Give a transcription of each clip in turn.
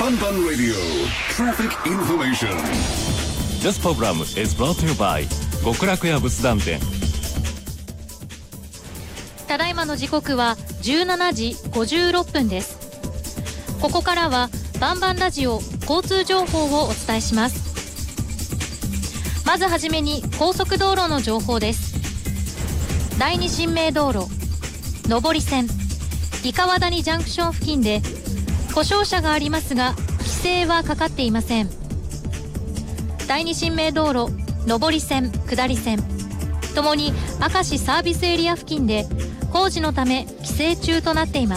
Fun Radio Traffic Information. This program is brought to you by 極楽屋仏壇店。 ただいまの時刻は17時56分です。ここからはバンバンラジオ交通情報をお伝えします。まずはじめに高速道路の情報です。第二神明道路上り線伊川谷ジャンクション付近で故障車がありますが規制はかかっていません。第二神明道路上り線下り線ともに明石サービスエリア付近で工事のため規制中となっています。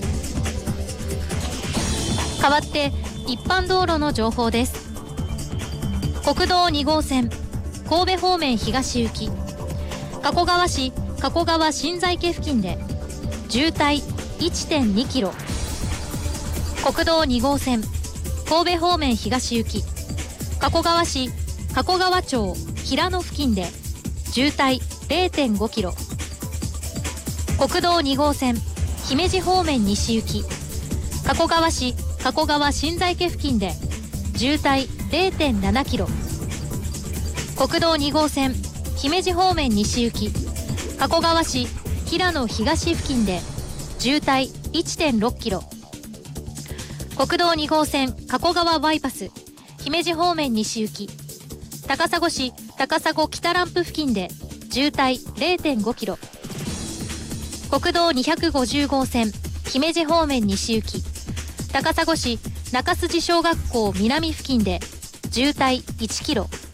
代わって一般道路の情報です。国道2号線神戸方面東行き加古川市加古川新在家付近で渋滞 1.2 キロ。国道2号線神戸方面東行き加古川市加古川町平野付近で渋滞 0.5 キロ。国道2号線姫路方面西行き加古川市加古川新在家付近で渋滞 0.7 キロ。国道2号線姫路方面西行き加古川市平野東付近で渋滞 1.6 キロ。国道2号線加古川バイパス姫路方面西行き高砂市高砂北ランプ付近で渋滞 0.5 キロ。国道250号線姫路方面西行き高砂市中筋小学校南付近で渋滞1キロ。